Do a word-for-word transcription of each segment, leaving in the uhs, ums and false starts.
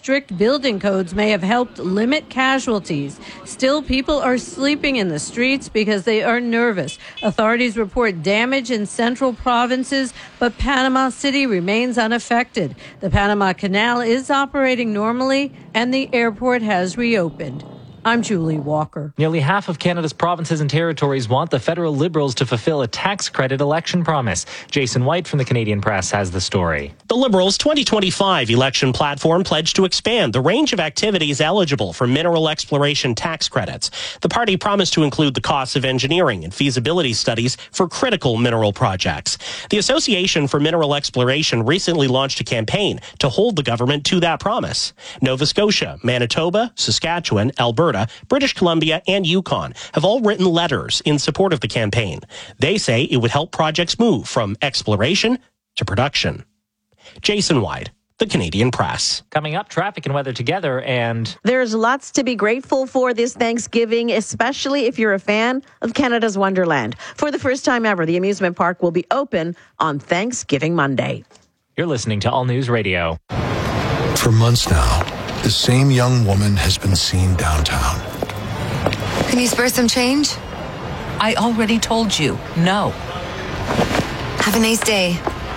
strict building codes may have helped limit casualties. Still, people are sleeping in the streets because they are nervous. Authorities report damage in central provinces, but Panama City remains unaffected. The Panama Canal is operating normally, and the airport has reopened. I'm Julie Walker. Nearly half of Canada's provinces and territories want the federal Liberals to fulfill a tax credit election promise. Jason White from the Canadian Press has the story. The Liberals' twenty twenty-five election platform pledged to expand the range of activities eligible for mineral exploration tax credits. The party promised to include the costs of engineering and feasibility studies for critical mineral projects. The Association for Mineral Exploration recently launched a campaign to hold the government to that promise. Nova Scotia, Manitoba, Saskatchewan, Alberta, British Columbia, and Yukon have all written letters in support of the campaign. They say it would help projects move from exploration to production. Jason White, the Canadian Press. Coming up, traffic and weather together, and there's lots to be grateful for this Thanksgiving, especially if you're a fan of Canada's Wonderland. For the first time ever, the amusement park will be open on Thanksgiving Monday. You're listening to All News Radio. For months now, the same young woman has been seen downtown. Can you spare some change? I already told you, no. Have a nice day.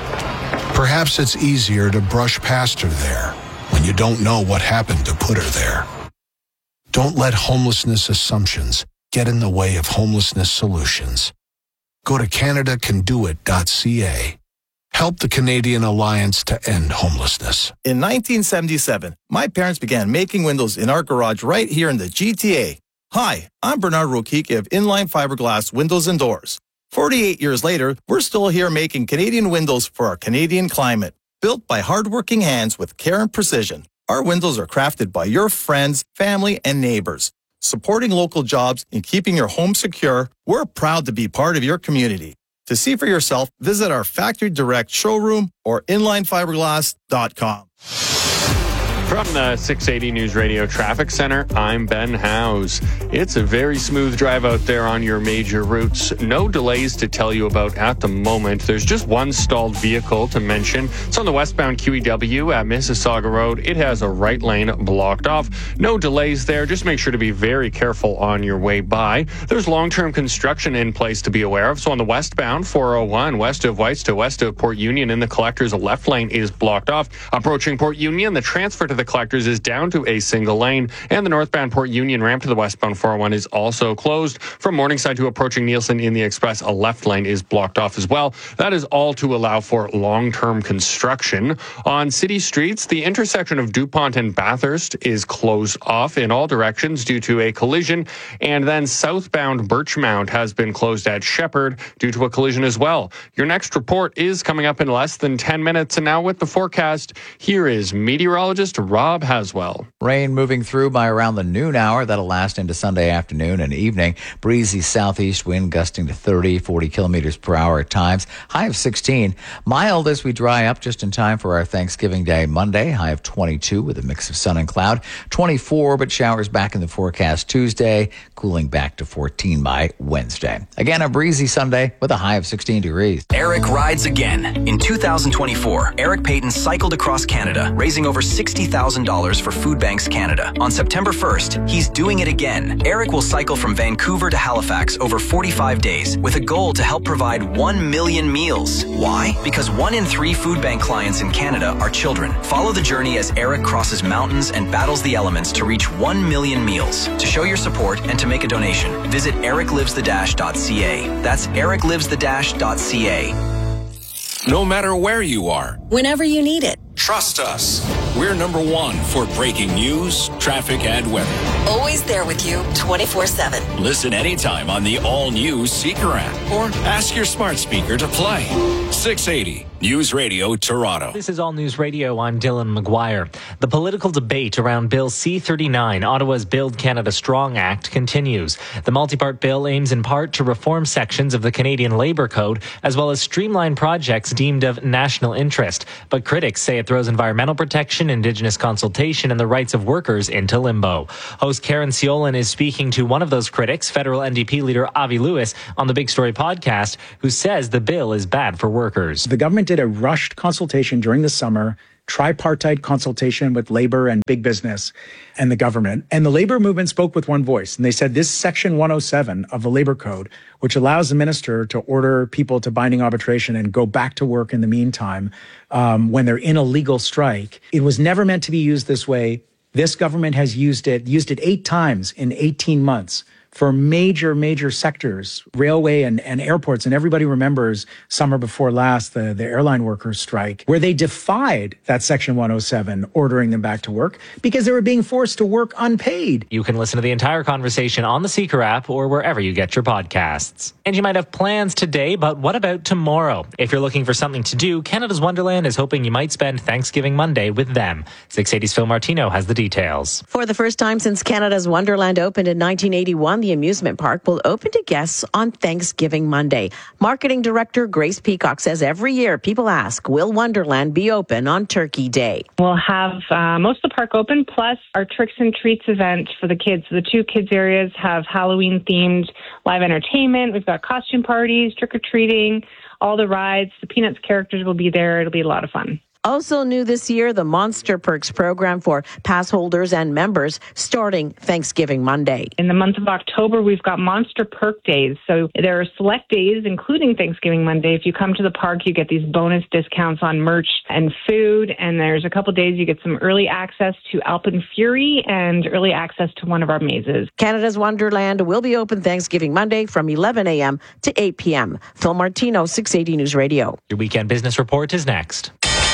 Perhaps it's easier to brush past her there when you don't know what happened to put her there. Don't let homelessness assumptions get in the way of homelessness solutions. Go to Canada Can Do It dot C A. Help the Canadian Alliance to End Homelessness. In nineteen seventy-seven, my parents began making windows in our garage right here in the G T A. Hi, I'm Bernard Rokike of Inline Fiberglass Windows and Doors. forty-eight years later, we're still here making Canadian windows for our Canadian climate. Built by hardworking hands with care and precision, our windows are crafted by your friends, family, and neighbors. Supporting local jobs and keeping your home secure, we're proud to be part of your community. To see for yourself, visit our Factory Direct showroom or inline fiberglass dot com. From the six eighty News Radio Traffic Center, I'm Ben Howes. It's a very smooth drive out there on your major routes. No delays to tell you about at the moment. There's just one stalled vehicle to mention. It's on the westbound Q E W at Mississauga Road. It has a right lane blocked off. No delays there. Just make sure to be very careful on your way by. There's long-term construction in place to be aware of. So on the westbound four oh one, west of Whites to west of Port Union in the Collectors, a left lane is blocked off. Approaching Port Union, the transfer to the Collectors is down to a single lane, and the northbound Port Union ramp to the westbound four oh one is also closed. From Morningside to approaching Nielsen in the Express, a left lane is blocked off as well. That is all to allow for long-term construction. On city streets, the intersection of DuPont and Bathurst is closed off in all directions due to a collision, and then southbound Birchmount has been closed at Shepherd due to a collision as well. Your next report is coming up in less than ten minutes, and now with the forecast, here is meteorologist Rob Haswell. Rain moving through by around the noon hour. That'll last into Sunday afternoon and evening. Breezy southeast wind gusting to thirty, forty kilometers per hour at times. High of sixteen. Mild as we dry up just in time for our Thanksgiving Day Monday. High of twenty-two with a mix of sun and cloud. twenty-four, but showers back in the forecast Tuesday. Cooling back to fourteen by Wednesday. Again, a breezy Sunday with a high of sixteen degrees. Eric rides again. In two thousand twenty-four, Eric Payton cycled across Canada, raising over sixty thousand dollars for Food Banks Canada. On September first, he's doing it again. Eric will cycle from Vancouver to Halifax over forty-five days with a goal to help provide one million meals. Why? Because one in three Food Bank clients in Canada are children. Follow the journey as Eric crosses mountains and battles the elements to reach one million meals. To show your support and to make a donation, visit eric lives the dash dot c a. That's eric lives the dash dot c a. No matter where you are, whenever you need it, trust us. We're number one for breaking news, traffic, and weather. Always there with you twenty-four seven. Listen anytime on the all-new Seeker app or ask your smart speaker to play. six eighty News Radio Toronto. This is All News Radio. I'm Dylan McGuire. The political debate around Bill C thirty-nine, Ottawa's Build Canada Strong Act, continues. The multi-part bill aims in part to reform sections of the Canadian Labour Code, as well as streamline projects deemed of national interest. But critics say it throws environmental protection, Indigenous consultation, and the rights of workers into limbo. Host Karen Siolan is speaking to one of those critics, federal N D P leader Avi Lewis, on the Big Story podcast, who says the bill is bad for workers. The government did a rushed consultation during the summer, tripartite consultation with labor and big business and the government. And the labor movement spoke with one voice. And they said this section one oh seven of the labor code, which allows the minister to order people to binding arbitration and go back to work in the meantime um, when they're in a legal strike, it was never meant to be used this way. This government has used it, used it eight times in eighteen months. For major, major sectors, railway and, and airports. And everybody remembers summer before last, the, the airline workers strike, where they defied that Section one oh seven, ordering them back to work because they were being forced to work unpaid. You can listen to the entire conversation on the Seeker app or wherever you get your podcasts. And you might have plans today, but what about tomorrow? If you're looking for something to do, Canada's Wonderland is hoping you might spend Thanksgiving Monday with them. six eighty's Phil Martino has the details. For the first time since Canada's Wonderland opened in nineteen eighty-one, the amusement park will open to guests on Thanksgiving Monday. Marketing Director Grace Peacock says every year people ask, will Wonderland be open on Turkey Day? We'll have uh, most of the park open, plus our Tricks and Treats event for the kids. The two kids areas have Halloween-themed live entertainment. We've got costume parties, trick-or-treating, all the rides. The Peanuts characters will be there. It'll be a lot of fun. Also new this year, the Monster Perks program for pass holders and members starting Thanksgiving Monday. In the month of October, we've got Monster Perk Days. So there are select days, including Thanksgiving Monday. If you come to the park, you get these bonus discounts on merch and food. And there's a couple days you get some early access to Alpen Fury and early access to one of our mazes. Canada's Wonderland will be open Thanksgiving Monday from eleven a.m. to eight p.m. Phil Martino, six eighty News Radio. Your weekend business report is next.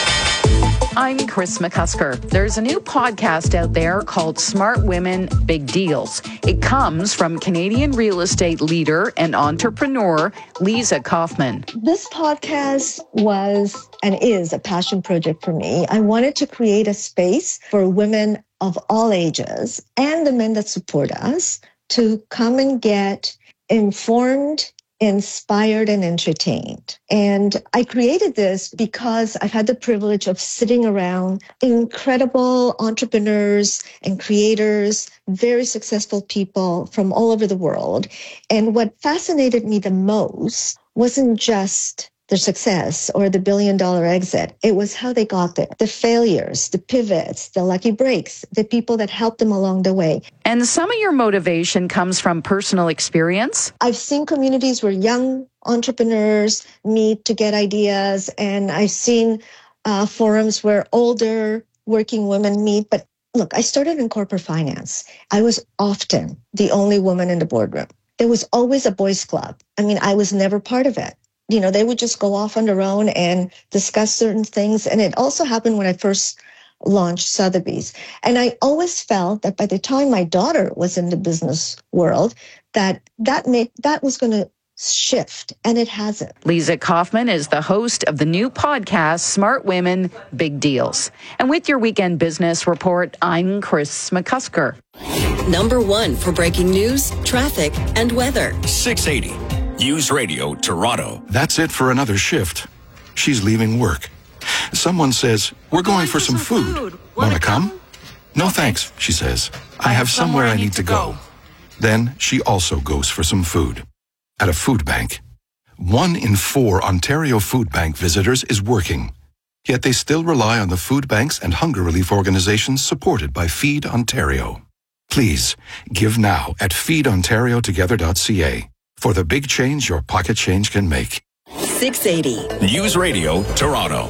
I'm Chris McCusker. There's a new podcast out there called Smart Women, Big Deals. It comes from Canadian real estate leader and entrepreneur Lisa Kaufman. This podcast was and is a passion project for me. I wanted to create a space for women of all ages and the men that support us to come and get informed, inspired, and entertained. And I created this because I've had the privilege of sitting around incredible entrepreneurs and creators, very successful people from all over the world. And what fascinated me the most wasn't just their success or the billion dollar exit. It was how they got there. The failures, the pivots, the lucky breaks, the people that helped them along the way. And some of your motivation comes from personal experience? I've seen communities where young entrepreneurs meet to get ideas, and I've seen uh, forums where older working women meet. But look, I started in corporate finance. I was often the only woman in the boardroom. There was always a boys' club. I mean, I was never part of it. You know, they would just go off on their own and discuss certain things. And it also happened when I first launched Sotheby's. And I always felt that by the time my daughter was in the business world, that that made, that was going to shift, and it hasn't. Lisa Kaufman is the host of the new podcast, Smart Women, Big Deals. And with your weekend business report, I'm Chris McCusker. Number one for breaking news, traffic, and weather. six eighty. News Radio, Toronto. That's it for another shift. She's leaving work. Someone says, we're going for some food. Want to come? No thanks, she says. I have somewhere I need to go. Then she also goes for some food. At a food bank. One in four Ontario Food Bank visitors is working. Yet they still rely on the food banks and hunger relief organizations supported by Feed Ontario. Please, give now at feed ontario together dot c a. for the big change your pocket change can make. six eighty. News Radio, Toronto.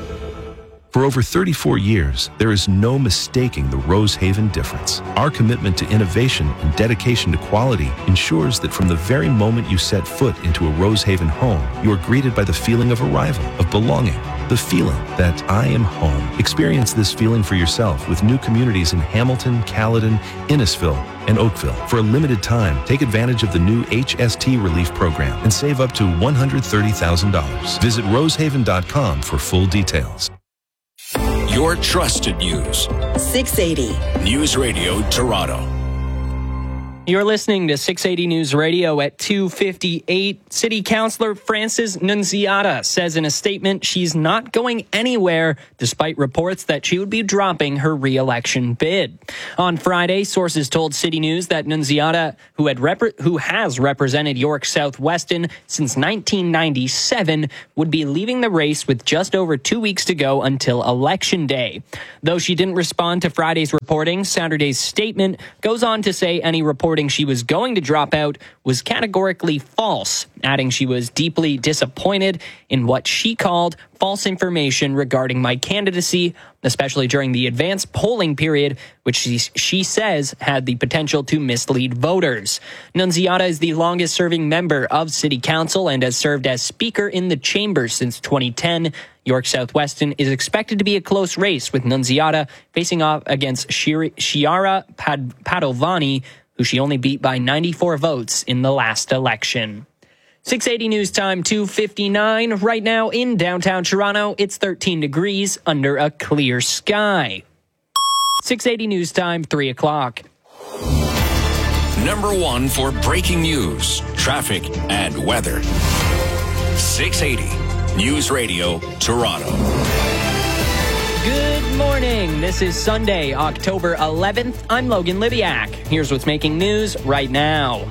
For over thirty-four years, there is no mistaking the Rosehaven difference. Our commitment to innovation and dedication to quality ensures that from the very moment you set foot into a Rosehaven home, you are greeted by the feeling of arrival, of belonging, the feeling that I am home. Experience this feeling for yourself with new communities in Hamilton, Caledon, Innisfil, and Oakville. For a limited time, take advantage of the new H S T relief program and save up to one hundred thirty thousand dollars. Visit rosehaven dot com for full details. Your trusted news. six eighty. News Radio, Toronto. You're listening to six eighty News Radio at two fifty-eight. City Councilor Frances Nunziata says in a statement she's not going anywhere, despite reports that she would be dropping her re-election bid. On Friday, sources told City News that Nunziata, who had rep- who has represented York South-Weston since nineteen ninety-seven, would be leaving the race with just over two weeks to go until Election Day. Though she didn't respond to Friday's reporting, Saturday's statement goes on to say any reporting she was going to drop out was categorically false, adding she was deeply disappointed in what she called false information regarding my candidacy, especially during the advanced polling period, which she, she says had the potential to mislead voters. Nunziata is the longest-serving member of City Council and has served as Speaker in the Chamber since twenty ten. York South-Weston is expected to be a close race, with Nunziata facing off against Shiri, Chiara Pad, Padovani, who she only beat by ninety-four votes in the last election. six eighty News Time, two fifty-nine. Right now in downtown Toronto, it's thirteen degrees under a clear sky. six eighty News Time, three o'clock. Number one for breaking news, traffic, and weather. six eighty News Radio, Toronto. Good morning. This is Sunday, October eleventh. I'm Logan Libiak. Here's what's making news right now.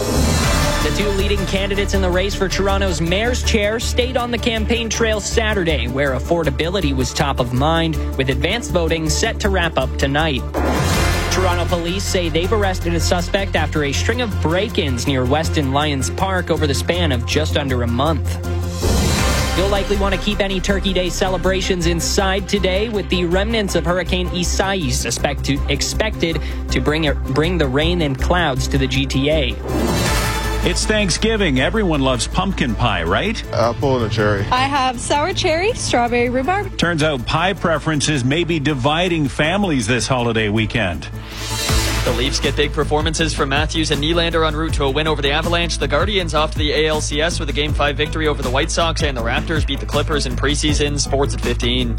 The two leading candidates in the race for Toronto's mayor's chair stayed on the campaign trail Saturday, where affordability was top of mind, with advanced voting set to wrap up tonight. Toronto police say they've arrested a suspect after a string of break-ins near Weston Lions Park over the span of just under a month. You'll likely want to keep any Turkey Day celebrations inside today, with the remnants of Hurricane Isaias expect to, expected to bring, bring the rain and clouds to the G T A. It's Thanksgiving. Everyone loves pumpkin pie, right? Apple and a cherry. I have sour cherry, strawberry rhubarb. Turns out pie preferences may be dividing families this holiday weekend. The Leafs get big performances from Matthews and Nylander en route to a win over the Avalanche. The Guardians off to the A L C S with a Game five victory over the White Sox, and the Raptors beat the Clippers in preseason. Sports at fifteen.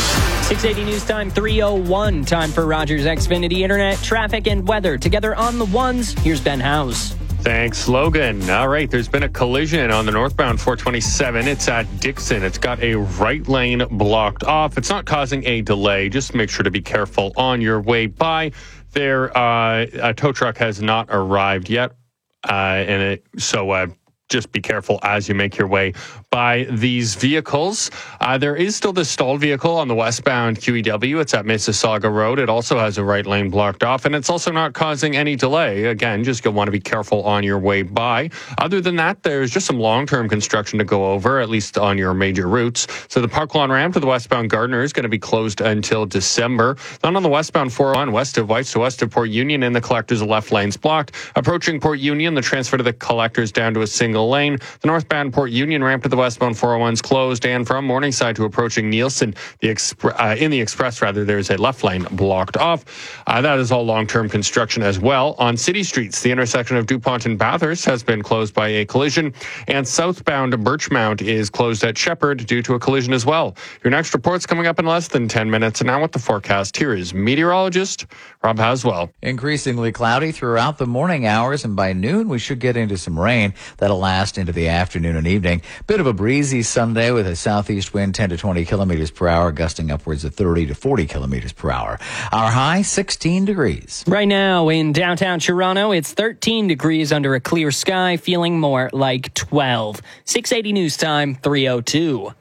six eighty News Time, three oh one. Time for Rogers Xfinity Internet, traffic, and weather. Together on the ones, here's Ben House. Thanks, Logan. All right, there's been a collision on the northbound four twenty-seven. It's at Dixon. It's got a right lane blocked off. It's not causing a delay. Just make sure to be careful on your way by. There, uh, a tow truck has not arrived yet, uh, and it, so uh, just be careful as you make your way by these vehicles. Uh, there is still this stalled vehicle on the westbound Q E W. It's at Mississauga Road. It also has a right lane blocked off, and it's also not causing any delay. Again, just you'll want to be careful on your way by. Other than that, there's just some long-term construction to go over, at least on your major routes. So the Park Lawn ramp to the westbound Gardner is going to be closed until December. Then on the westbound four oh one, west of Whites to west of Port Union, in the collectors, the left lane's blocked. Approaching Port Union, the transfer to the collectors down to a single lane. The northbound Port Union ramp to the westbound four oh one's closed, and from Morningside to approaching Nielsen, the expre- uh, in the express, rather, there's a left lane blocked off. Uh, that is all long-term construction as well. On city streets, the intersection of DuPont and Bathurst has been closed by a collision, and southbound Birchmount is closed at Shepherd due to a collision as well. Your next report's coming up in less than ten minutes, and now with the forecast, here is meteorologist Rob Haswell. Increasingly cloudy throughout the morning hours, and by noon we should get into some rain that'll last into the afternoon and evening. Bit of a breezy Sunday with a southeast wind ten to twenty kilometers per hour, gusting upwards of thirty to forty kilometers per hour. Our high, sixteen degrees. Right now in downtown Toronto, it's thirteen degrees under a clear sky, feeling more like twelve. six eighty News Time, three oh two.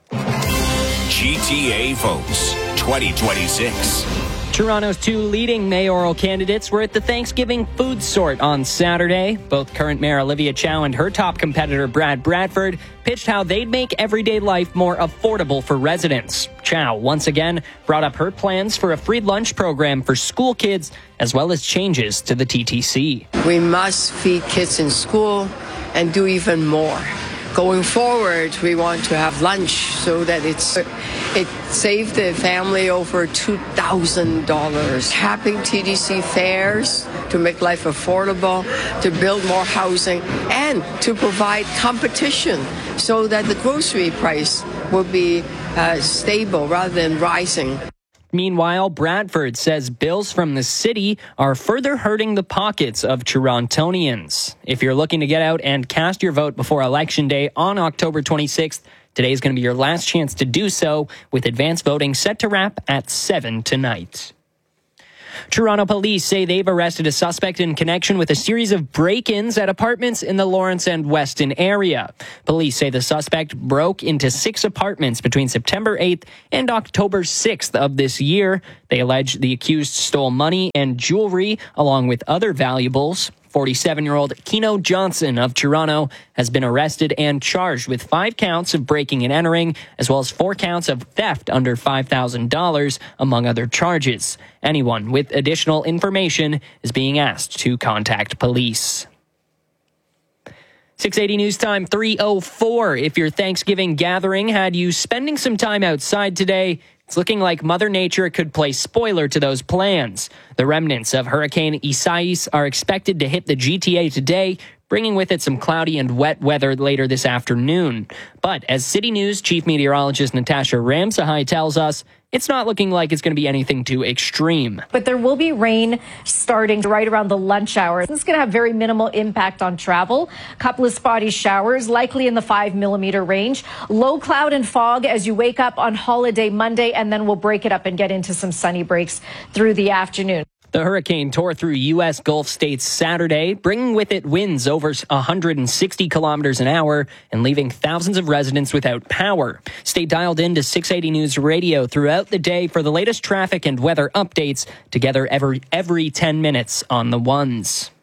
G T A votes twenty twenty-six. Toronto's two leading mayoral candidates were at the Thanksgiving food sort on Saturday. Both current Mayor Olivia Chow and her top competitor Brad Bradford pitched how they'd make everyday life more affordable for residents. Chow once again brought up her plans for a free lunch program for school kids, as well as changes to the T T C. We must feed kids in school and do even more. Going forward, we want to have lunch so that it's it saved the family over two thousand dollars. Having T D C fairs to make life affordable, to build more housing, and to provide competition so that the grocery price will be uh, stable rather than rising. Meanwhile, Bradford says bills from the city are further hurting the pockets of Torontonians. If you're looking to get out and cast your vote before Election Day on October twenty-sixth, today is going to be your last chance to do so, with advance voting set to wrap at seven tonight. Toronto police say they've arrested a suspect in connection with a series of break-ins at apartments in the Lawrence and Weston area. Police say the suspect broke into six apartments between September eighth and October sixth of this year. They allege the accused stole money and jewelry along with other valuables. forty-seven-year-old Keno Johnson of Toronto has been arrested and charged with five counts of breaking and entering, as well as four counts of theft under five thousand dollars, among other charges. Anyone with additional information is being asked to contact police. six eighty News Time, three oh four. If your Thanksgiving gathering had you spending some time outside today, it's looking like Mother Nature could play spoiler to those plans. The remnants of Hurricane Isaias are expected to hit the G T A today, bringing with it some cloudy and wet weather later this afternoon. But as City News Chief Meteorologist Natasha Ramsahai tells us, it's not looking like it's going to be anything too extreme. But there will be rain starting right around the lunch hour. This is going to have very minimal impact on travel. A couple of spotty showers, likely in the five millimeter range. Low cloud and fog as you wake up on holiday Monday, and then we'll break it up and get into some sunny breaks through the afternoon. The hurricane tore through U S Gulf states Saturday, bringing with it winds over one hundred sixty kilometers an hour and leaving thousands of residents without power. Stay dialed in to six eighty News Radio throughout the day for the latest traffic and weather updates, together every, every ten minutes on the ones.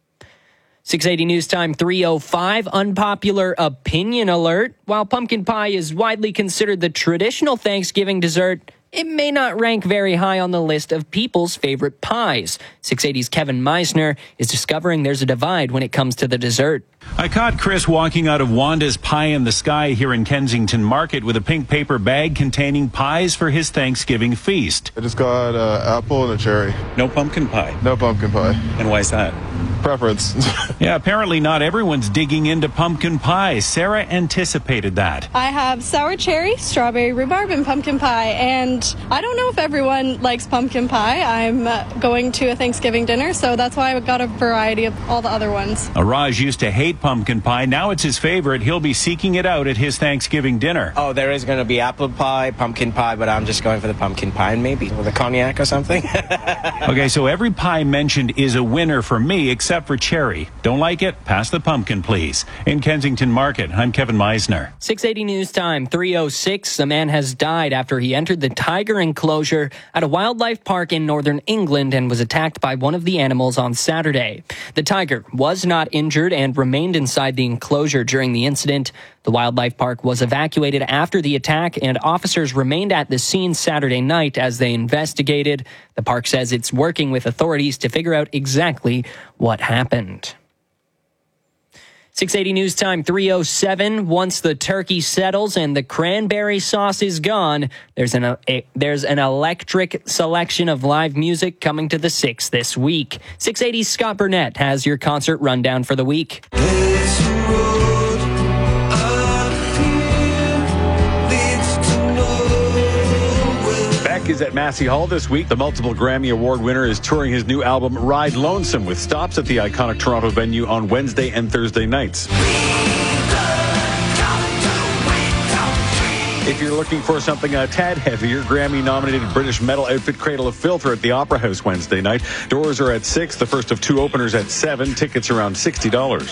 six eighty News Time, three oh five. Unpopular opinion alert. While pumpkin pie is widely considered the traditional Thanksgiving dessert, it may not rank very high on the list of people's favorite pies. six eighty's Kevin Meisner is discovering there's a divide when it comes to the dessert. I caught Chris walking out of Wanda's Pie in the Sky here in Kensington Market with a pink paper bag containing pies for his Thanksgiving feast. I just got an apple and a cherry. No pumpkin pie? No pumpkin pie. And why is that? Preference. Yeah, apparently not everyone's digging into pumpkin pie. Sarah anticipated that. I have sour cherry, strawberry rhubarb, and pumpkin pie. And I don't know if everyone likes pumpkin pie. I'm uh, going to a Thanksgiving dinner, so that's why I got a variety of all the other ones. Araj used to hate pumpkin pie. Now it's his favorite. He'll be seeking it out at his Thanksgiving dinner. Oh, there is going to be apple pie, pumpkin pie, but I'm just going for the pumpkin pie and maybe with a cognac or something. Okay, so every pie mentioned is a winner for me, except for cherry. Don't like it? Pass the pumpkin, please. In Kensington Market, I'm Kevin Meisner. six eighty News Time, three oh six. A man has died after he entered the tiger enclosure at a wildlife park in northern England and was attacked by one of the animals on Saturday. The tiger was not injured and remained inside the enclosure during the incident. The wildlife park was evacuated after the attack, and officers remained at the scene Saturday night as they investigated. The park says it's working with authorities to figure out exactly what happened. six eighty News Time, three oh seven. Once the turkey settles and the cranberry sauce is gone, there's an a, there's an electric selection of live music coming to the Six this week. six eighty's Scott Burnett has your concert rundown for the week. Is at Massey Hall this week. The multiple Grammy Award winner is touring his new album Ride Lonesome, with stops at the iconic Toronto venue on Wednesday and Thursday nights. If you're looking for something a tad heavier, Grammy-nominated British metal outfit Cradle of Filth are at the Opera House Wednesday night. Doors are at six, the first of two openers at seven. Tickets around sixty dollars.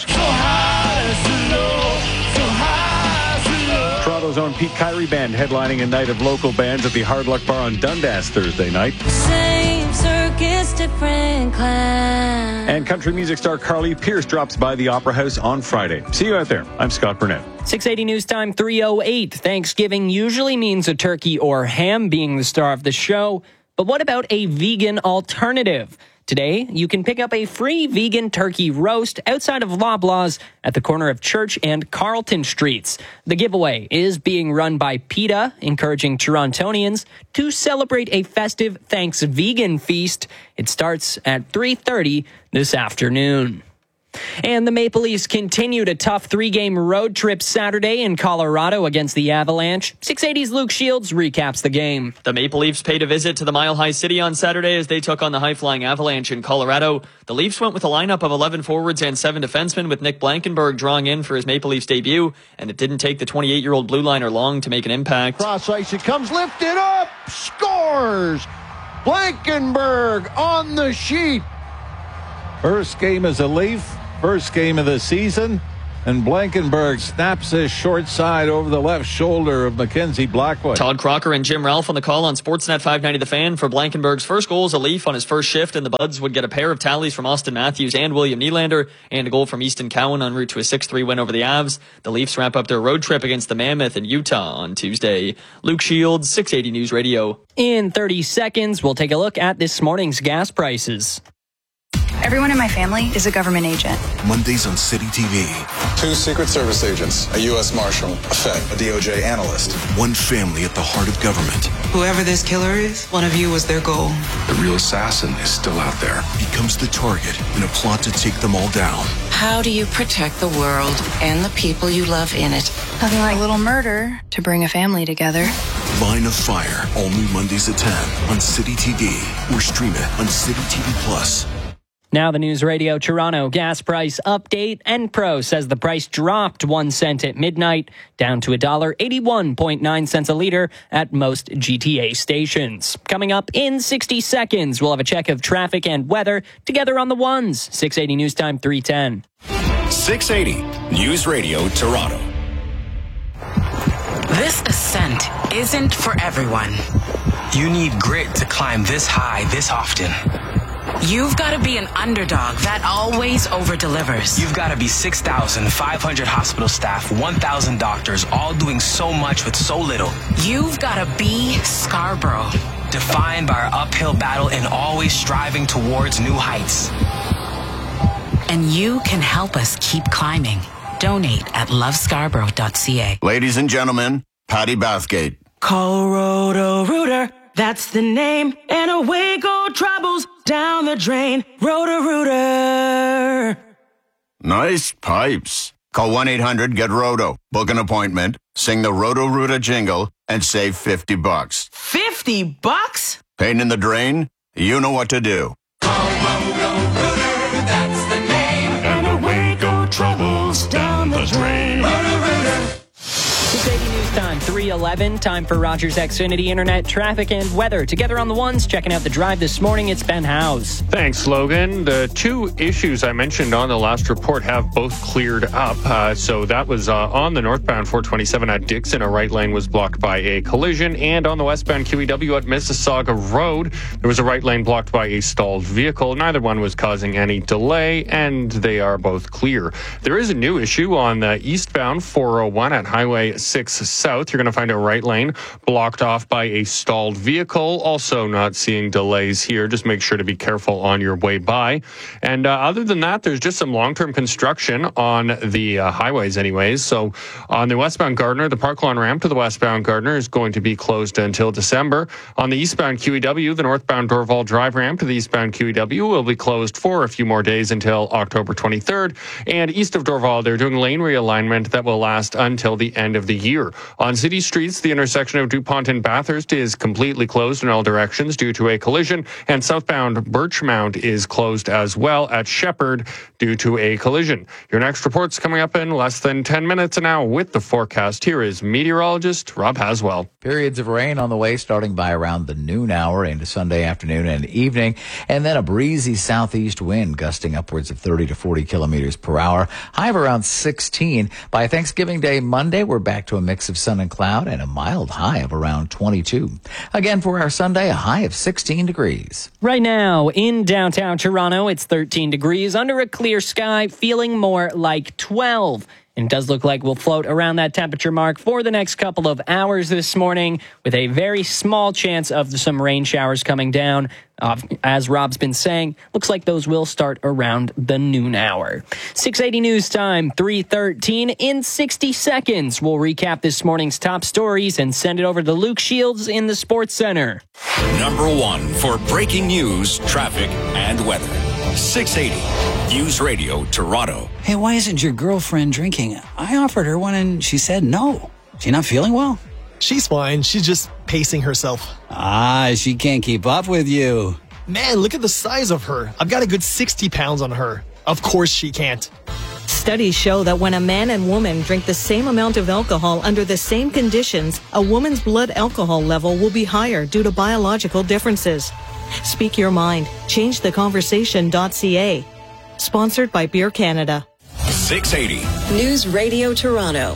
Toronto's own Pete Kyrie Band headlining a night of local bands at the Hard Luck Bar on Dundas Thursday night. Same circus, different clan. And country music star Carly Pearce drops by the Opera House on Friday. See you out there. I'm Scott Burnett. six eighty News Time, three oh eight. Thanksgiving usually means a turkey or ham being the star of the show, but what about a vegan alternative? Today, you can pick up a free vegan turkey roast outside of Loblaws at the corner of Church and Carlton Streets. The giveaway is being run by PETA, encouraging Torontonians to celebrate a festive Thanks Vegan feast. It starts at three thirty this afternoon. And the Maple Leafs continued a tough three-game road trip Saturday in Colorado against the Avalanche. six eighty's Luke Shields recaps the game. The Maple Leafs paid a visit to the Mile High City on Saturday as they took on the high-flying Avalanche in Colorado. The Leafs went with a lineup of eleven forwards and seven defensemen, with Nick Blankenburg drawing in for his Maple Leafs debut, and it didn't take the twenty-eight-year-old blue liner long to make an impact. Cross ice, it comes lifted up, scores! Blankenburg on the sheet. First game as a Leaf, first game of the season, and Blankenburg snaps his short side over the left shoulder of Mackenzie Blackwood. Todd Crocker and Jim Ralph on the call on Sportsnet five ninety The Fan for Blankenburg's first goal as a Leaf on his first shift, and the Buds would get a pair of tallies from Austin Matthews and William Nylander, and a goal from Easton Cowan en route to a six three win over the Avs. The Leafs wrap up their road trip against the Mammoth in Utah on Tuesday. Luke Shields, six eighty News Radio. In thirty seconds, we'll take a look at this morning's gas prices. Everyone in my family is a government agent. Mondays on City T V. Two Secret Service agents, a U S Marshal, a Fed, a D O J analyst. One family at the heart of government. Whoever this killer is, one of you was their goal. The real assassin is still out there. Becomes the target in a plot to take them all down. How do you protect the world and the people you love in it? Nothing like a little murder to bring a family together. Line of Fire, all new Mondays at ten on City T V or stream it on City T V Plus. Now the News Radio Toronto gas price update. Enpro says the price dropped one cent at midnight, down to one dollar eighty-one point nine cents a liter at most G T A stations. Coming up in sixty seconds, we'll have a check of traffic and weather together on the ones. six eighty News Time three ten. six eighty News Radio Toronto. This ascent isn't for everyone. You need grit to climb this high this often. You've got to be an underdog that always over-delivers. You've got to be six thousand five hundred hospital staff, one thousand doctors, all doing so much with so little. You've got to be Scarborough. Defined by our uphill battle and always striving towards new heights. And you can help us keep climbing. Donate at love scarborough dot c a. Ladies and gentlemen, Patty Bathgate. Call Roto-Rooter, that's the name. And away go troubles down the drain. Roto-Rooter. Nice pipes. Call one eight hundred get roto. Book an appointment, sing the Roto-Rooter jingle, and save fifty bucks. fifty bucks? Pain in the drain? You know what to do. Call Roto-Rooter, that's the name. And away go troubles down the drain. Roto-Rooter. six eighty News Time, three eleven. Time for Rogers Xfinity Internet traffic and weather. Together on the ones, checking out the drive this morning, it's Ben Howes. Thanks, Logan. The two issues I mentioned on the last report have both cleared up. Uh, so that was uh, on the northbound four twenty-seven at Dixon. A right lane was blocked by a collision. And on the westbound Q E W at Mississauga Road, there was a right lane blocked by a stalled vehicle. Neither one was causing any delay, and they are both clear. There is a new issue on the eastbound four oh one at Highway six South. You're going to find a right lane blocked off by a stalled vehicle. Also not seeing delays here. Just make sure to be careful on your way by. And uh, other than that, there's just some long-term construction on the uh, highways anyways. So on the westbound Gardiner, the Park Lawn ramp to the westbound Gardiner is going to be closed until December. On the eastbound Q E W, the northbound Dorval Drive ramp to the eastbound Q E W will be closed for a few more days until October twenty-third. And east of Dorval, they're doing lane realignment that will last until the end of the year. On city streets, the intersection of DuPont and Bathurst is completely closed in all directions due to a collision, and southbound Birchmount is closed as well at Shepherd due to a collision. Your next report's coming up in less than ten minutes now with the forecast. Here is meteorologist Rob Haswell. Periods of rain on the way starting by around the noon hour into Sunday afternoon and evening, and then a breezy southeast wind gusting upwards of thirty to forty kilometers per hour. High of around sixteen. By Thanksgiving Day Monday, we're back to a mix of sun and cloud and a mild high of around twenty-two. Again, for our Sunday, a high of sixteen degrees. Right now in downtown Toronto, it's thirteen degrees under a clear sky, feeling more like twelve. And it does look like we'll float around that temperature mark for the next couple of hours this morning, with a very small chance of some rain showers coming down. Uh, as Rob's been saying, looks like those will start around the noon hour. six eighty News Time, three thirteen. In sixty seconds, we'll recap this morning's top stories and send it over to Luke Shields in the Sports Center. Number one for breaking news, traffic, and weather. six eighty News Radio Toronto. Hey, why isn't your girlfriend drinking? I offered her one and she said no. She not feeling well? She's fine. She's just pacing herself. Ah, she can't keep up with you. Man, look at the size of her. I've got a good sixty pounds on her. Of course she can't. Studies show that when a man and woman drink the same amount of alcohol under the same conditions, a woman's blood alcohol level will be higher due to biological differences. Speak your mind. change the conversation dot c a. Sponsored by Beer Canada. six eighty News Radio Toronto.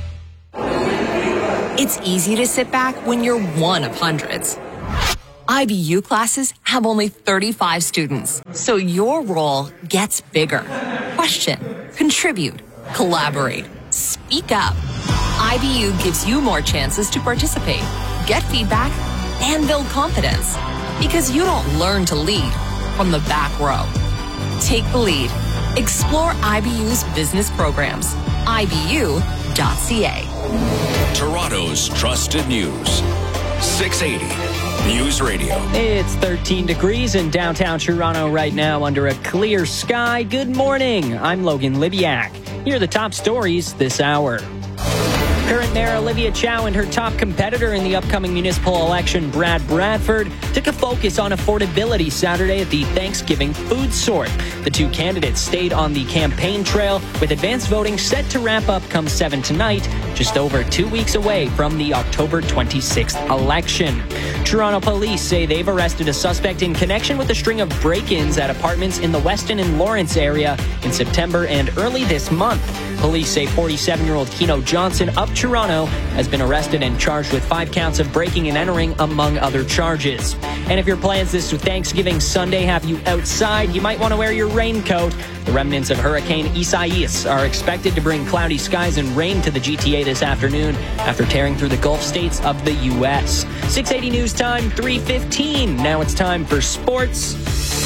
It's easy to sit back when you're one of hundreds. I B U classes have only thirty-five students, so your role gets bigger. Question, contribute, collaborate, speak up. I B U gives you more chances to participate, get feedback, and build confidence. Because you don't learn to lead from the back row. Take the lead. Explore I B U's business programs. I B U dot c a. Toronto's trusted news. six eighty News Radio. It's thirteen degrees in downtown Toronto right now under a clear sky. Good morning. I'm Logan Libiak. Here are the top stories this hour. Current Mayor Olivia Chow and her top competitor in the upcoming municipal election, Brad Bradford, took a focus on affordability Saturday at the Thanksgiving food sort. The two candidates stayed on the campaign trail, with advanced voting set to wrap up come seven tonight, just over two weeks away from the October twenty-sixth election. Toronto police say they've arrested a suspect in connection with a string of break-ins at apartments in the Weston and Lawrence area in September and early this month. Police say forty-seven-year-old Keno Johnson of Toronto has been arrested and charged with five counts of breaking and entering, among other charges. And if your plans this Thanksgiving Sunday have you outside, you might want to wear your raincoat. The remnants of Hurricane Isaias are expected to bring cloudy skies and rain to the G T A this afternoon after tearing through the Gulf states of the U S. six eighty News Time, three fifteen. Now it's time for sports.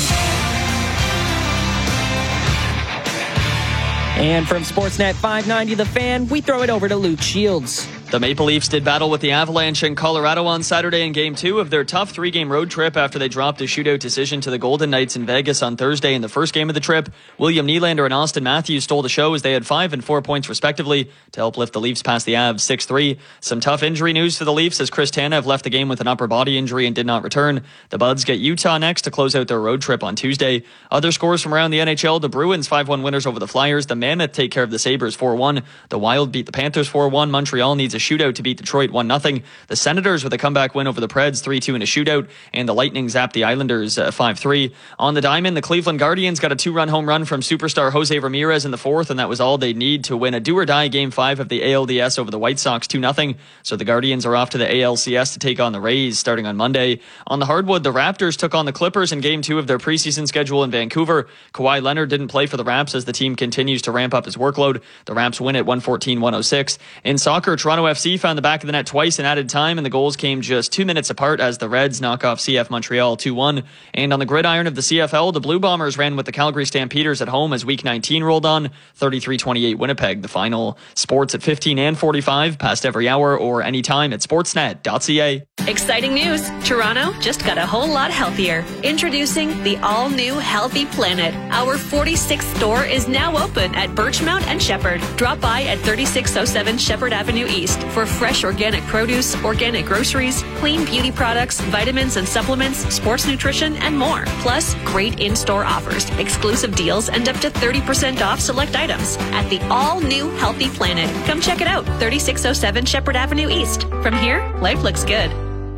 And from Sportsnet five ninety The Fan, we throw it over to Luke Shields. The Maple Leafs did battle with the Avalanche in Colorado on Saturday in Game two of their tough three-game road trip after they dropped a shootout decision to the Golden Knights in Vegas on Thursday in the first game of the trip. William Nylander and Austin Matthews stole the show as they had five and four points respectively to help lift the Leafs past the Avs six three. Some tough injury news for the Leafs as Chris Tanev left the game with an upper body injury and did not return. The Buds get Utah next to close out their road trip on Tuesday. Other scores from around the N H L, the Bruins five one winners over the Flyers. The Mammoth take care of the Sabres four one. The Wild beat the Panthers four one. Montreal needs a shootout to beat Detroit one nothing. The Senators with a comeback win over the Preds three two in a shootout, and the Lightning zapped the Islanders uh, five three. On the diamond, the Cleveland Guardians got a two-run home run from superstar Jose Ramirez in the fourth, and that was all they need to win a do-or-die Game five of the A L D S over the White Sox two nothing. So the Guardians are off to the A L C S to take on the Rays starting on Monday. On the hardwood, the Raptors took on the Clippers in Game two of their preseason schedule in Vancouver. Kawhi Leonard didn't play for the Raps as the team continues to ramp up his workload. The Raps win at one fourteen to one oh six. In soccer, Toronto F C found the back of the net twice in added time, and the goals came just two minutes apart as the Reds knock off C F Montreal two one. And on the gridiron of the C F L, the Blue Bombers ran with the Calgary Stampeders at home as Week nineteen rolled on. thirty-three twenty-eight Winnipeg, the final. Sports at fifteen and forty-five, past every hour or anytime at sportsnet dot c a. Exciting news! Toronto just got a whole lot healthier. Introducing the all-new Healthy Planet. Our forty-sixth store is now open at Birchmount and Shepherd. Drop by at thirty-six oh seven Shepherd Avenue East for fresh organic produce, organic groceries, clean beauty products, vitamins and supplements, sports nutrition, and more. Plus, great in-store offers, exclusive deals, and up to thirty percent off select items at the all-new Healthy Planet. Come check it out, thirty-six oh seven Shepherd Avenue East. From here, life looks good.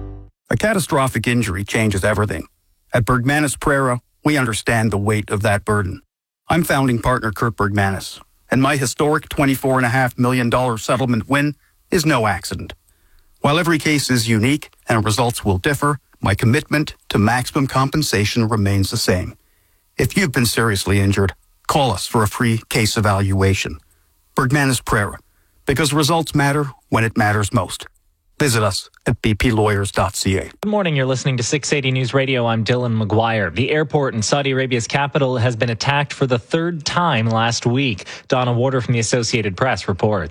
A catastrophic injury changes everything. At Bergmanis Prera, we understand the weight of that burden. I'm founding partner Kurt Bergmanis, and my historic twenty-four point five million dollars settlement win is no accident. While every case is unique and results will differ, my commitment to maximum compensation remains the same. If you've been seriously injured, call us for a free case evaluation. Bergmanis Prera, because results matter when it matters most. Visit us at b p lawyers dot c a. Good morning. You're listening to six eighty News Radio. I'm Dylan McGuire. The airport in Saudi Arabia's capital has been attacked for the third time last week. Donna Warder from the Associated Press reports.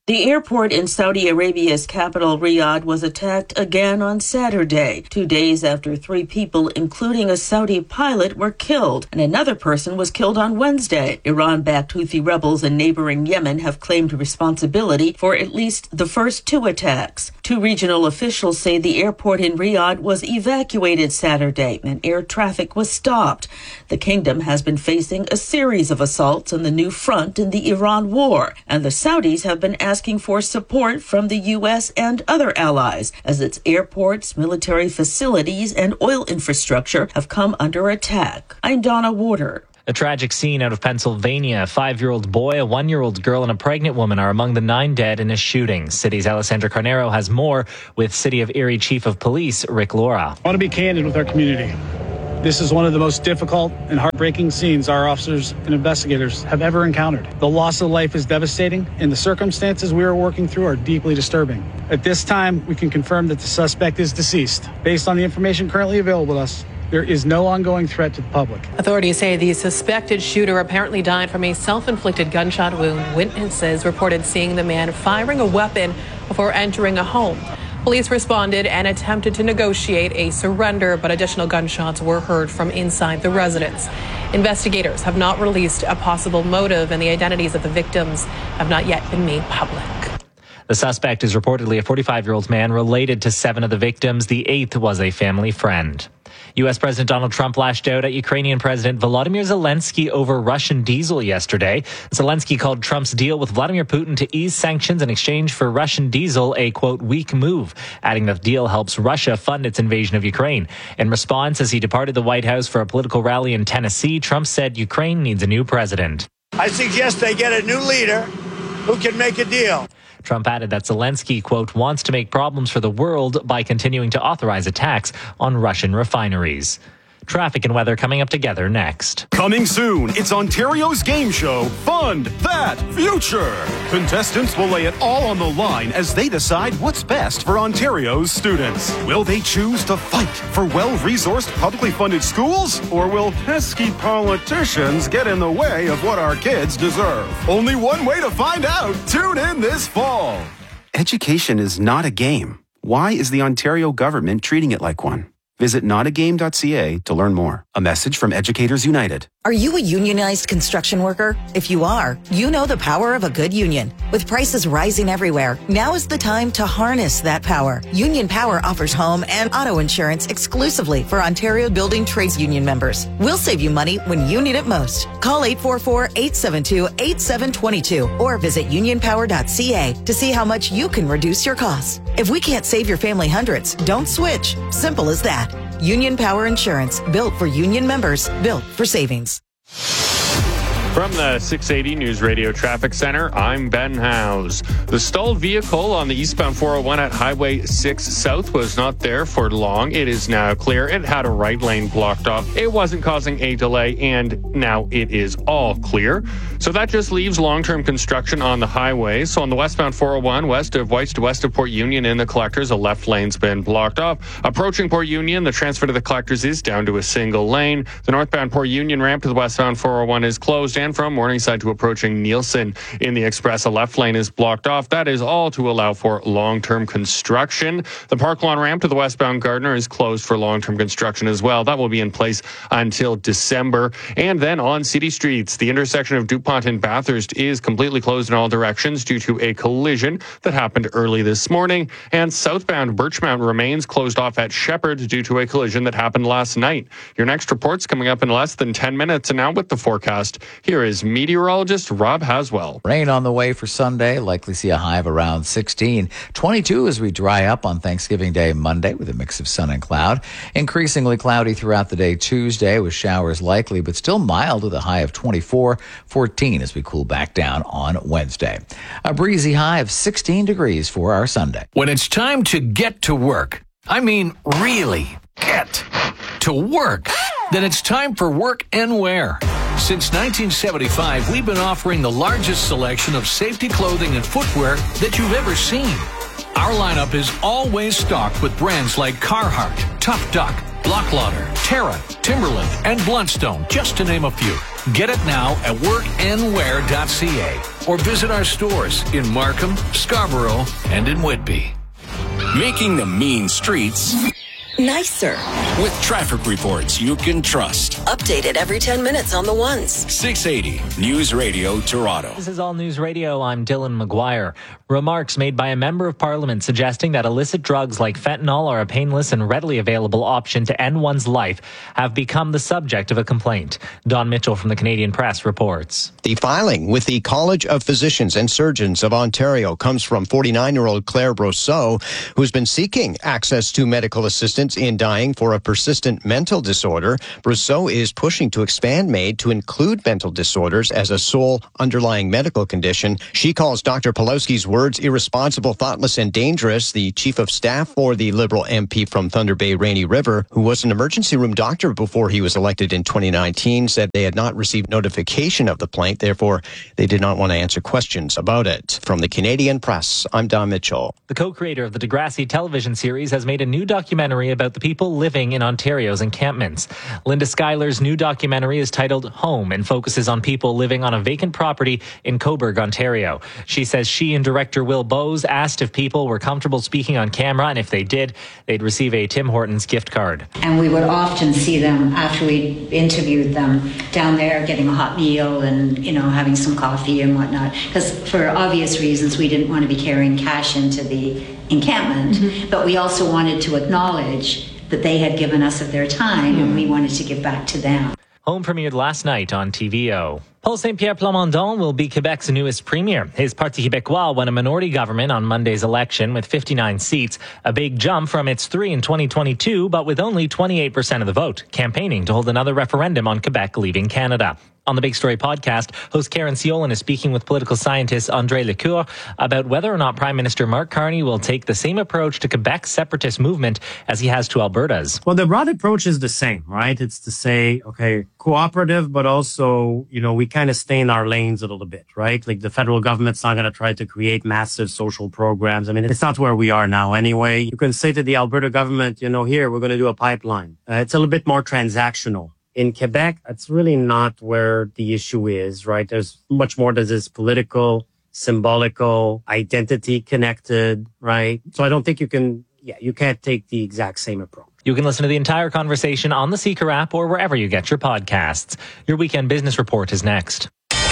The airport in Saudi Arabia's capital, Riyadh, was attacked again on Saturday, two days after three people, including a Saudi pilot, were killed, and another person was killed on Wednesday. Iran-backed Houthi rebels in neighboring Yemen have claimed responsibility for at least the first two attacks. Two regional officials say the airport in Riyadh was evacuated Saturday and air traffic was stopped. The kingdom has been facing a series of assaults on the new front in the Iran war, and the Saudis have been asking asking for support from the U S and other allies as its airports, military facilities, and oil infrastructure have come under attack. I'm Donna Warder. A tragic scene out of Pennsylvania. A five-year-old boy, a one-year-old girl, and a pregnant woman are among the nine dead in a shooting. City's Alessandra Carnero has more with City of Erie Chief of Police Rick Laura. I want to be candid with our community. This is one of the most difficult and heartbreaking scenes our officers and investigators have ever encountered. The loss of life is devastating, and the circumstances we are working through are deeply disturbing. At this time, we can confirm that the suspect is deceased. Based on the information currently available to us, there is no ongoing threat to the public. Authorities say the suspected shooter apparently died from a self-inflicted gunshot wound. Witnesses reported seeing the man firing a weapon before entering a home. Police responded and attempted to negotiate a surrender, but additional gunshots were heard from inside the residence. Investigators have not released a possible motive, and the identities of the victims have not yet been made public. The suspect is reportedly a forty-five-year-old man related to seven of the victims. The eighth was a family friend. U S. President Donald Trump lashed out at Ukrainian President Volodymyr Zelensky over Russian diesel yesterday. Zelensky called Trump's deal with Vladimir Putin to ease sanctions in exchange for Russian diesel a, quote, weak move, adding that the deal helps Russia fund its invasion of Ukraine. In response, as he departed the White House for a political rally in Tennessee, Trump said Ukraine needs a new president. I suggest they get a new leader who can make a deal. Trump added that Zelensky, quote, wants to make problems for the world by continuing to authorize attacks on Russian refineries. Traffic and weather coming up together next. Coming soon, it's Ontario's game show, Fund That Future. Contestants will lay it all on the line as they decide what's best for Ontario's students. Will they choose to fight for well-resourced, publicly funded schools? Or will pesky politicians get in the way of what our kids deserve? Only one way to find out. Tune in this fall. Education is not a game. Why is the Ontario government treating it like one? Visit not a game dot c a to learn more. A message from Educators United. Are you a unionized construction worker? If you are, you know the power of a good union. With prices rising everywhere, now is the time to harness that power. Union Power offers home and auto insurance exclusively for Ontario Building Trades Union members. We'll save you money when you need it most. Call eight four four, eight seven two, eight seven two two or visit union power dot c a to see how much you can reduce your costs. If we can't save your family hundreds, don't switch. Simple as that. Union Power Insurance, built for union members, built for savings. From the six eighty News Radio Traffic Center, I'm Ben Howes. The stalled vehicle on the eastbound four oh one at Highway six South was not there for long. It is now clear. It had a right lane blocked off. It wasn't causing a delay, and now it is all clear. So that just leaves long-term construction on the highway. So on the westbound four oh one, west of Whites to west of Port Union in the collectors, a left lane's been blocked off. Approaching Port Union, the transfer to the collectors is down to a single lane. The northbound Port Union ramp to the westbound four oh one is closed, and from Morningside to approaching Nielsen in the express, a left lane is blocked off. That is all to allow for long-term construction. The Park Lawn ramp to the westbound Gardner is closed for long-term construction as well. That will be in place until December. And then on city streets, the intersection of DuPont and Bathurst is completely closed in all directions due to a collision that happened early this morning. And southbound Birchmount remains closed off at Shepherd due to a collision that happened last night. Your next report's coming up in less than ten minutes. And now with the forecast, here is meteorologist Rob Haswell. Rain on the way for Sunday. Likely see a high of around sixteen. twenty-two as we dry up on Thanksgiving Day Monday with a mix of sun and cloud. Increasingly cloudy throughout the day Tuesday with showers likely, but still mild with a high of twenty-four. fourteen as we cool back down on Wednesday. A breezy high of sixteen degrees for our Sunday. When it's time to get to work, I mean really get to work, then it's time for Work and Wear. Since nineteen seventy-five, we've been offering the largest selection of safety clothing and footwear that you've ever seen. Our lineup is always stocked with brands like Carhartt, Tough Duck, Blocklauder, Terra, Timberland, and Bluntstone, just to name a few. Get it now at work and wear dot c a or visit our stores in Markham, Scarborough, and in Whitby. Making the mean streets nicer with traffic reports you can trust. Updated every ten minutes on the ones. six eighty News Radio Toronto. This is All News Radio. I'm Dylan McGuire. Remarks made by a member of parliament suggesting that illicit drugs like fentanyl are a painless and readily available option to end one's life have become the subject of a complaint. Don Mitchell from the Canadian Press reports. The filing with the College of Physicians and Surgeons of Ontario comes from forty-nine-year-old Claire Brosseau, who's been seeking access to medical assistance in dying for a persistent mental disorder. Brosseau is pushing to expand MAID to include mental disorders as a sole underlying medical condition. She calls Doctor Pawlowski's words irresponsible, thoughtless, and dangerous. The chief of staff for the Liberal M P from Thunder Bay, Rainy River, who was an emergency room doctor before he was elected in twenty nineteen, said they had not received notification of the plaint. Therefore, they did not want to answer questions about it. From the Canadian Press, I'm Don Mitchell. The co-creator of the Degrassi television series has made a new documentary about the people living in Ontario's encampments. Linda Schuyler's new documentary is titled Home and focuses on people living on a vacant property in Cobourg, Ontario. She says she and director Will Bowes asked if people were comfortable speaking on camera, and if they did, they'd receive a Tim Hortons gift card. And we would often see them after we interviewed them down there getting a hot meal and, you know, having some coffee and whatnot. Because for obvious reasons, we didn't want to be carrying cash into the encampment, mm-hmm. but we also wanted to acknowledge that they had given us of their time, mm-hmm. and we wanted to give back to them. Home premiered last night on T V O. Paul Saint-Pierre Plamondon will be Quebec's newest premier. His Parti Québécois won a minority government on Monday's election with fifty-nine seats, a big jump from its three in twenty twenty-two, but with only twenty-eight percent of the vote, campaigning to hold another referendum on Quebec leaving Canada. On the Big Story podcast, host Karen Siolan is speaking with political scientist André Lecour about whether or not Prime Minister Mark Carney will take the same approach to Quebec's separatist movement as he has to Alberta's. Well, the broad approach is the same, right? It's to say, okay, cooperative, but also, you know, we kind of stay in our lanes a little bit, right? Like the federal government's not going to try to create massive social programs. I mean, it's not where we are now anyway. You can say to the Alberta government, you know, here, we're going to do a pipeline. Uh, it's a little bit more transactional. In Quebec, that's really not where the issue is, right? There's much more that is political, symbolical, identity connected, right? So I don't think you can, yeah, you can't take the exact same approach. You can listen to the entire conversation on the Seeker app or wherever you get your podcasts. Your Weekend Business Report is next.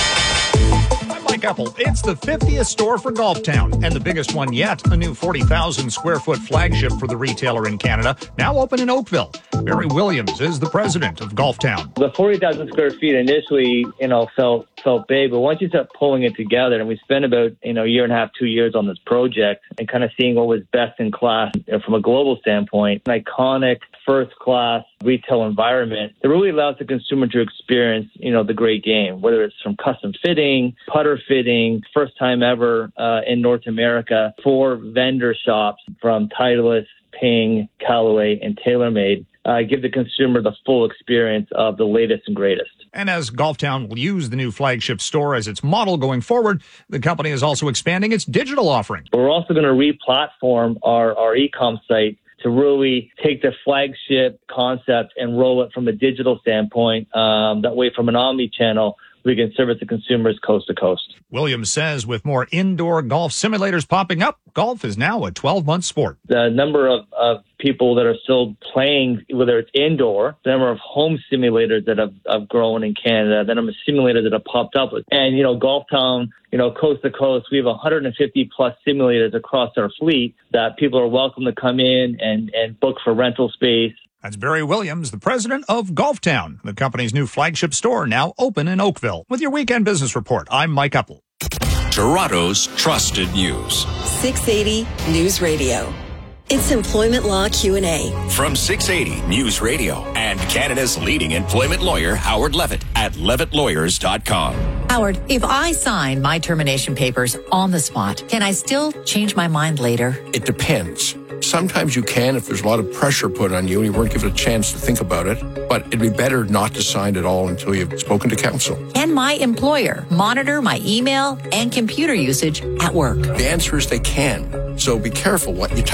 Mike Epple. It's the fiftieth store for Golftown and the biggest one yet. A new forty thousand square foot flagship for the retailer in Canada, now open in Oakville. Barry Williams is the president of Golftown. The forty thousand square feet initially, you know, felt felt big, but once you start pulling it together, and we spent about, you know, a year and a half, two years on this project and kind of seeing what was best in class from a global standpoint, an iconic first-class retail environment that really allows the consumer to experience, you know, the great game, whether it's from custom fitting, putter fitting, first time ever uh, in North America, four vendor shops from Titleist, Ping, Callaway, and TaylorMade. Uh, give the consumer the full experience of the latest and greatest. And as Golftown will use the new flagship store as its model going forward, the company is also expanding its digital offering. We're also going to re-platform our, our e-com site to really take the flagship concept and roll it from a digital standpoint. Um, that way, from an omni-channel, we can service the consumers coast to coast. Williams says with more indoor golf simulators popping up, golf is now a twelve-month sport. The number of, of people that are still playing, whether it's indoor, the number of home simulators that have, have grown in Canada, the number of simulators that have popped up. And, you know, Golftown, you know, coast to coast, we have one hundred fifty plus simulators across our fleet that people are welcome to come in and, and book for rental space. That's Barry Williams, the president of Golftown, the company's new flagship store now open in Oakville. With your Weekend Business Report, I'm Mike Epple. Toronto's trusted news. six eighty News Radio. It's Employment Law Q and A. From six eighty News Radio and Canada's leading employment lawyer, Howard Levitt, at levitt lawyers dot com. Howard, if I sign my termination papers on the spot, can I still change my mind later? It depends. Sometimes you can if there's a lot of pressure put on you and you weren't given a chance to think about it. But it'd be better not to sign it all until you've spoken to counsel. Can my employer monitor my email and computer usage at work? The answer is they can. So be careful what you type.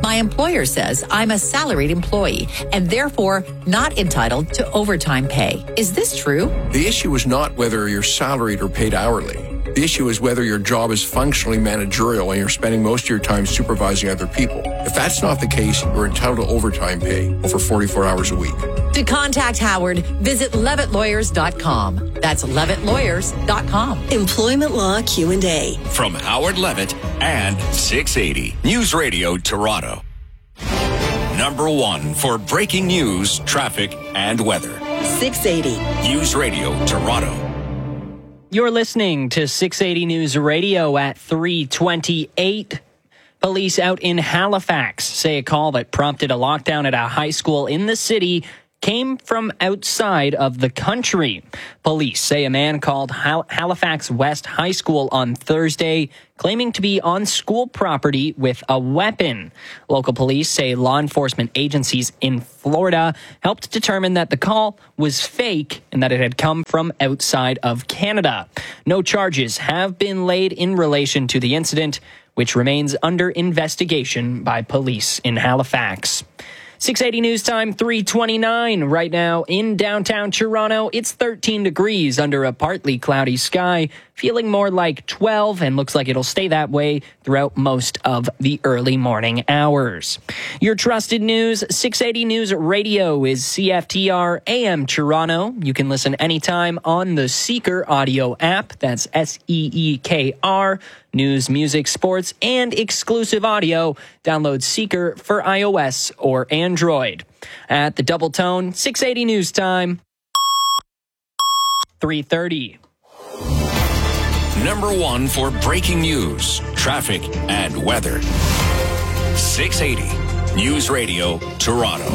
My employer says I'm a salaried employee and therefore not entitled to overtime pay. Is this true? The issue is not whether you're salaried or paid hourly. The issue is whether your job is functionally managerial and you're spending most of your time supervising other people. If that's not the case, you're entitled to overtime pay over forty-four hours a week. To contact Howard, visit levitt lawyers dot com. That's levitt lawyers dot com. Employment Law Q and A. From Howard Levitt and six eighty News Radio Toronto. Number one for breaking news, traffic, and weather. six eighty News Radio Toronto. You're listening to six eighty News Radio at three twenty-eight. Police out in Halifax say a call that prompted a lockdown at a high school in the city came from outside of the country. Police say a man called Hal- Halifax West High School on Thursday, claiming to be on school property with a weapon. Local police say law enforcement agencies in Florida helped determine that the call was fake and that it had come from outside of Canada. No charges have been laid in relation to the incident, which remains under investigation by police in Halifax. six eighty News Time, three twenty-nine. Right now in downtown Toronto, it's thirteen degrees under a partly cloudy sky, feeling more like twelve, and looks like it'll stay that way throughout most of the early morning hours. Your trusted news, six eighty News Radio is C F T R A M Toronto. You can listen anytime on the Seeker audio app. That's S E E K R. News, music, sports, and exclusive audio. Download Seeker for iOS or Android. At the Double Tone, six eighty News Time, three thirty. Number one for breaking news, traffic, and weather. six eighty News Radio Toronto.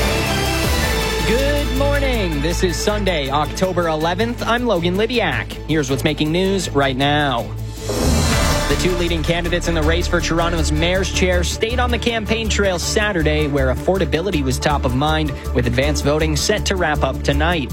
Good morning. This is Sunday, October eleventh. I'm Logan Libiak. Here's what's making news right now. The two leading candidates in the race for Toronto's mayor's chair stayed on the campaign trail Saturday, where affordability was top of mind, with advance voting set to wrap up tonight.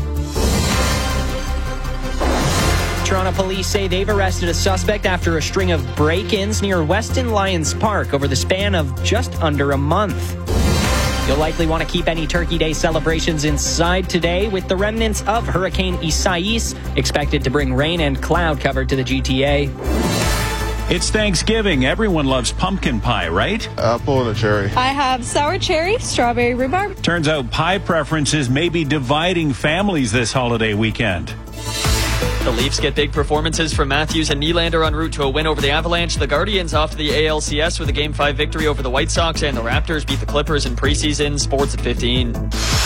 Toronto police say they've arrested a suspect after a string of break-ins near Weston Lions Park over the span of just under a month. You'll likely want to keep any Turkey Day celebrations inside today, with the remnants of Hurricane Isaias expected to bring rain and cloud cover to the G T A. It's Thanksgiving. Everyone loves pumpkin pie, right? Apple and a cherry. I have sour cherry, strawberry rhubarb. Turns out pie preferences may be dividing families this holiday weekend. The Leafs get big performances from Matthews and Nylander en route to a win over the Avalanche. The Guardians off to the A L C S with a Game five victory over the White Sox, and the Raptors beat the Clippers in preseason. Sports at fifteen.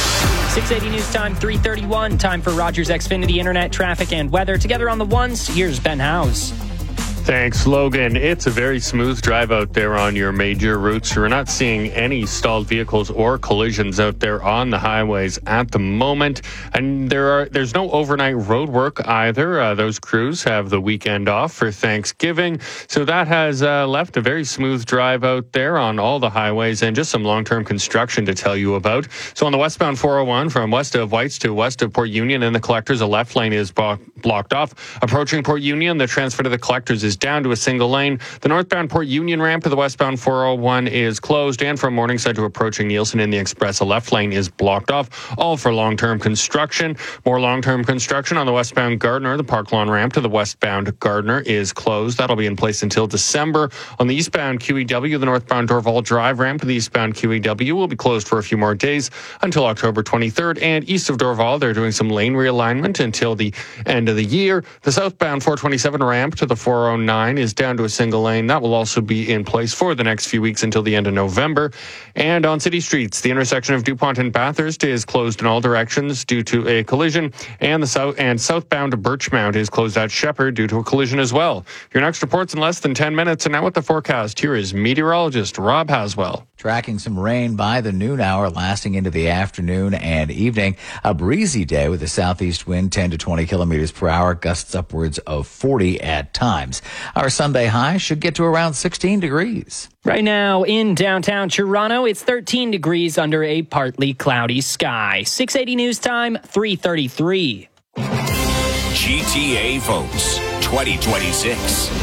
six eighty News Time, three thirty-one. Time for Rogers Xfinity Internet, traffic, and weather. Together on the ones, here's Ben Howes. Thanks, Logan. It's a very smooth drive out there on your major routes. We're not seeing any stalled vehicles or collisions out there on the highways at the moment. And there are there's no overnight road work either. Uh, those crews have the weekend off for Thanksgiving. So that has uh, left a very smooth drive out there on all the highways, and just some long-term construction to tell you about. So on the westbound four oh one from west of Whites to west of Port Union and the Collectors, a left lane is bo- blocked off. Approaching Port Union, the transfer to the Collectors is down to a single lane. The northbound Port Union ramp to the westbound four oh one is closed, and from Morningside to approaching Nielsen in the Express, a left lane is blocked off, all for long-term construction. More long-term construction on the westbound Gardner. The Park Lawn ramp to the westbound Gardner is closed. That'll be in place until December. On the eastbound Q E W, the northbound Dorval Drive ramp to the eastbound Q E W will be closed for a few more days until October twenty-third. And east of Dorval, they're doing some lane realignment until the end of the year. The southbound four twenty-seven ramp to the four oh nine is down to a single lane. That will also be in place for the next few weeks until the end of November. And on city streets, the intersection of DuPont and Bathurst is closed in all directions due to a collision, and the south and southbound Birchmount is closed at Shepherd due to a collision as well. Your next report's in less than ten minutes, and now with the forecast, here is meteorologist Rob Haswell. Tracking some rain by the noon hour, lasting into the afternoon and evening. A breezy day with a southeast wind ten to twenty kilometers per hour, gusts upwards of forty at times. Our Sunday high should get to around sixteen degrees. Right now in downtown Toronto, it's thirteen degrees under a partly cloudy sky. six eighty News Time, three thirty-three. G T A votes twenty twenty-six.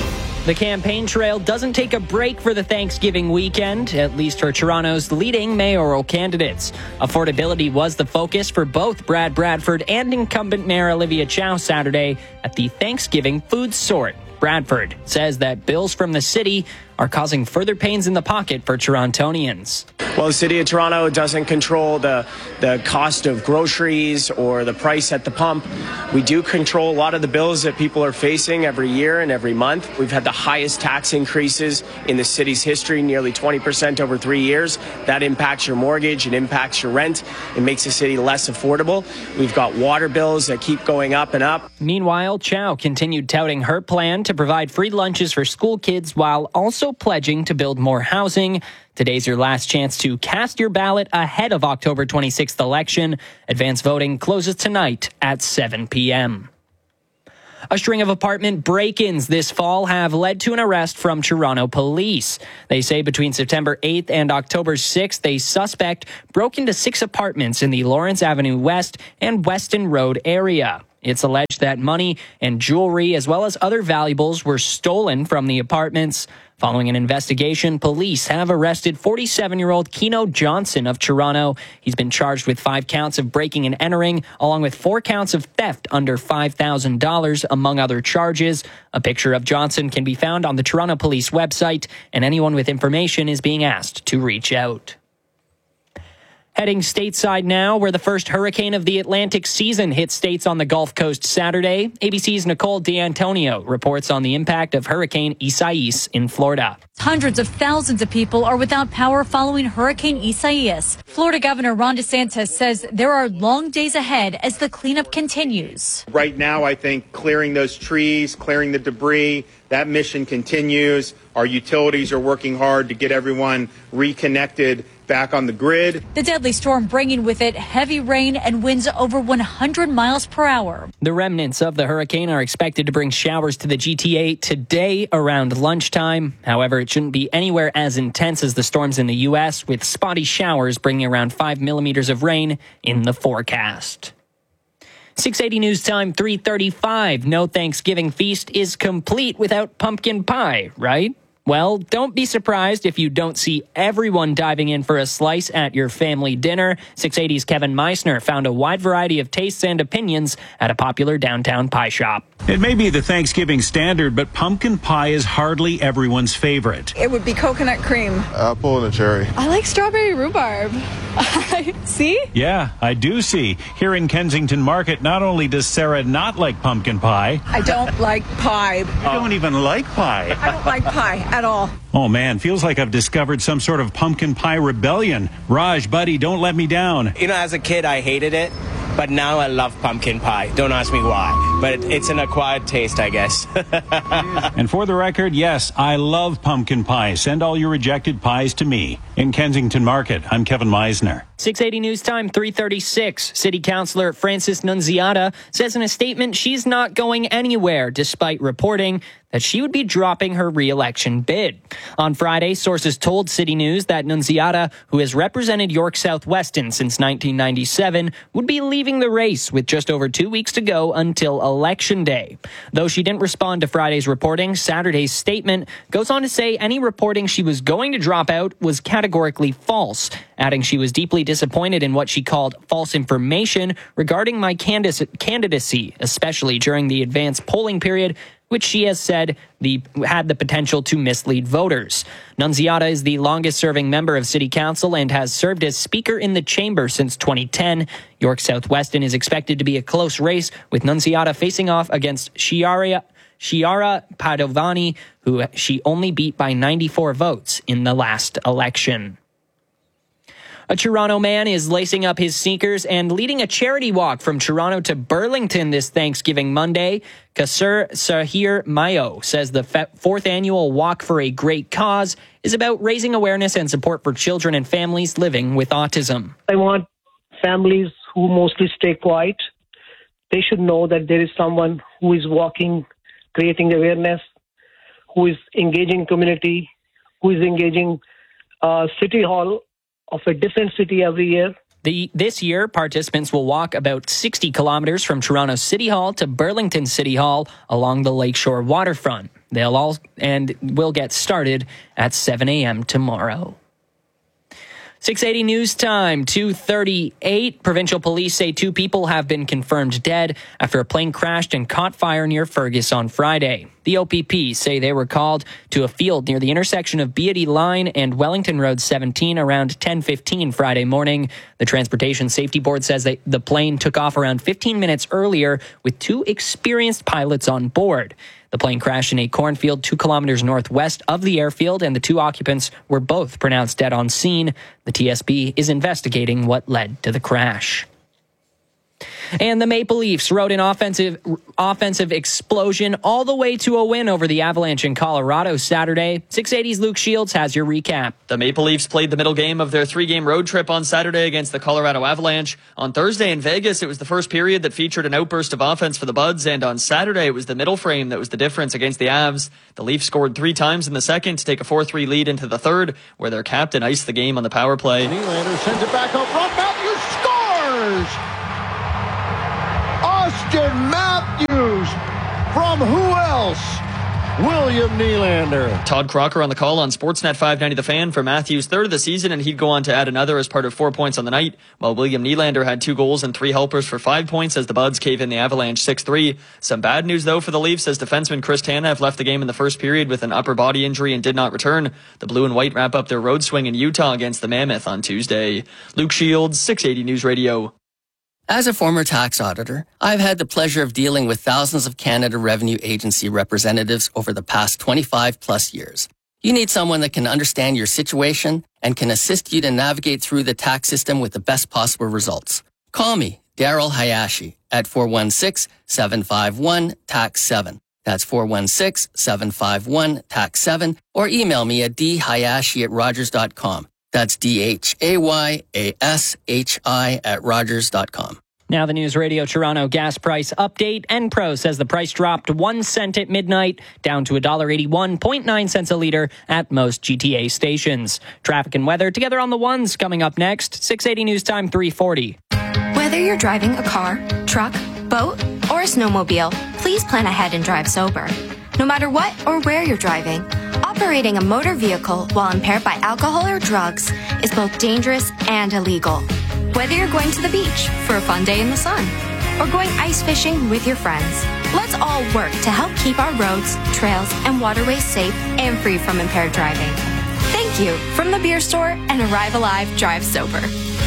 The campaign trail doesn't take a break for the Thanksgiving weekend, at least for Toronto's leading mayoral candidates. Affordability was the focus for both Brad Bradford and incumbent Mayor Olivia Chow Saturday at the Thanksgiving Food Sort. Bradford says that bills from the city are causing further pains in the pocket for Torontonians. Well, the city of Toronto doesn't control the, the cost of groceries or the price at the pump. We do control a lot of the bills that people are facing every year and every month. We've had the highest tax increases in the city's history, nearly twenty percent over three years. That impacts your mortgage, it impacts your rent, it makes the city less affordable. We've got water bills that keep going up and up. Meanwhile, Chow continued touting her plan to provide free lunches for school kids while also pledging to build more housing. Today's your last chance to cast your ballot ahead of October twenty-sixth election. Advance voting closes tonight at seven p.m. A string of apartment break-ins this fall have led to an arrest from Toronto police. They say between September eighth and October sixth, a suspect broke into six apartments in the Lawrence Avenue West and Weston Road area. It's alleged that money and jewelry, as well as other valuables, were stolen from the apartments. Following an investigation, police have arrested forty-seven-year-old Keno Johnson of Toronto. He's been charged with five counts of breaking and entering, along with four counts of theft under five thousand dollars, among other charges. A picture of Johnson can be found on the Toronto Police website, and anyone with information is being asked to reach out. Heading stateside now, where the first hurricane of the Atlantic season hit states on the Gulf Coast Saturday. A B C's Nicole D'Antonio reports on the impact of Hurricane Isaias in Florida. Hundreds of thousands of people are without power following Hurricane Isaias. Florida Governor Ron DeSantis says there are long days ahead as the cleanup continues. Right now, I think clearing those trees, clearing the debris, that mission continues. Our utilities are working hard to get everyone reconnected back on the grid. The deadly storm bringing with it heavy rain and winds over one hundred miles per hour. The remnants of the hurricane are expected to bring showers to the G T A today around lunchtime. However, it shouldn't be anywhere as intense as the storms in the U S, with spotty showers bringing around five millimeters of rain in the forecast. six eighty News Time, three thirty-five. No Thanksgiving feast is complete without pumpkin pie, right? Well, don't be surprised if you don't see everyone diving in for a slice at your family dinner. six eighty's Kevin Meissner found a wide variety of tastes and opinions at a popular downtown pie shop. It may be the Thanksgiving standard, but pumpkin pie is hardly everyone's favorite. It would be coconut cream. Apple and a cherry. I like strawberry rhubarb. See? Yeah, I do see. Here in Kensington Market, not only does Sarah not like pumpkin pie. I don't like pie. You don't even like pie. I don't like pie at all. Oh man, feels like I've discovered some sort of pumpkin pie rebellion. Raj, buddy, don't let me down. You know, as a kid, I hated it, but now I love pumpkin pie. Don't ask me why, but it's an acquired taste, I guess. And for the record, yes, I love pumpkin pie. Send all your rejected pies to me. In Kensington Market, I'm Kevin Meissner. six eighty News Time, three thirty-six. City Councillor Frances Nunziata says in a statement she's not going anywhere, despite reporting that she would be dropping her re-election bid. On Friday, sources told City News that Nunziata, who has represented York South-Weston since nineteen ninety-seven, would be leaving the race with just over two weeks to go until Election Day. Though she didn't respond to Friday's reporting, Saturday's statement goes on to say any reporting she was going to drop out was categorically false, adding she was deeply disappointed in what she called false information regarding my candidacy, especially during the advanced polling period, which she has said the, had the potential to mislead voters. Nunziata is the longest-serving member of City Council and has served as Speaker in the Chamber since twenty ten. York South-Weston is expected to be a close race, with Nunziata facing off against Chiara, Chiara Padovani, who she only beat by ninety-four votes in the last election. A Toronto man is lacing up his sneakers and leading a charity walk from Toronto to Burlington this Thanksgiving Monday. Kasur Sahir Mayo says the fourth annual Walk for a Great Cause is about raising awareness and support for children and families living with autism. I want families who mostly stay quiet. They should know that there is someone who is walking, creating awareness, who is engaging community, who is engaging uh, City Hall of a different city every year. The, this year, participants will walk about sixty kilometers from Toronto City Hall to Burlington City Hall along the Lakeshore waterfront. They'll all and will get started at seven a.m. tomorrow. six eighty News Time, two thirty-eight. Provincial police say two people have been confirmed dead after a plane crashed and caught fire near Fergus on Friday. The O P P say they were called to a field near the intersection of Beatty Line and Wellington Road seventeen around ten fifteen Friday morning. The Transportation Safety Board says that the plane took off around fifteen minutes earlier with two experienced pilots on board. The plane crashed in a cornfield two kilometers northwest of the airfield, and the two occupants were both pronounced dead on scene. The T S B is investigating what led to the crash. And the Maple Leafs rode an offensive offensive explosion all the way to a win over the Avalanche in Colorado Saturday. six eighty's Luke Shields has your recap. The Maple Leafs played the middle game of their three-game road trip on Saturday against the Colorado Avalanche. On Thursday in Vegas, it was the first period that featured an outburst of offense for the Buds, and on Saturday, it was the middle frame that was the difference against the Avs. The Leafs scored three times in the second to take a four three lead into the third, where their captain iced the game on the power play. Nylander sends it back up front. Matthews scores! Austin Matthews from who else? William Nylander. Todd Crocker on the call on Sportsnet five ninety The Fan for Matthews' third of the season, and he'd go on to add another as part of four points on the night, while William Nylander had two goals and three helpers for five points as the Buds cave in the Avalanche six three. Some bad news, though, for the Leafs, as defenseman Chris Tanev left the game in the first period with an upper body injury and did not return. The Blue and White wrap up their road swing in Utah against the Mammoth on Tuesday. Luke Shields, six eighty News Radio. As a former tax auditor, I've had the pleasure of dealing with thousands of Canada Revenue Agency representatives over the past twenty-five plus years. You need someone that can understand your situation and can assist you to navigate through the tax system with the best possible results. Call me, Daryl Hayashi, at four one six, seven five one, T A X seven. That's four one six, seven five one, T A X seven, or email me at d hayashi at rogers dot com. That's D H A Y A S H I at rogers dot com. Now the News Radio Toronto gas price update. Enpro says the price dropped one cent at midnight, down to one dollar eighty-one point nine cents a litre at most G T A stations. Traffic and weather together on the ones coming up next. six eighty News Time, three forty. Whether you're driving a car, truck, boat, or a snowmobile, please plan ahead and drive sober. No matter what or where you're driving, operating a motor vehicle while impaired by alcohol or drugs is both dangerous and illegal. Whether you're going to the beach for a fun day in the sun or going ice fishing with your friends, let's all work to help keep our roads, trails, and waterways safe and free from impaired driving. Thank you from the Beer Store and Arrive Alive Drive Sober.